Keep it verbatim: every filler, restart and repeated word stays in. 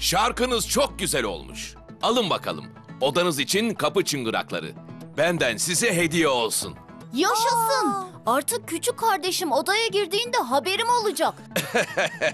Şarkınız çok güzel olmuş. Alın bakalım. Odanız için kapı çıngırakları. Benden size hediye olsun. Yaşasın. Artık küçük kardeşim odaya girdiğinde haberim olacak.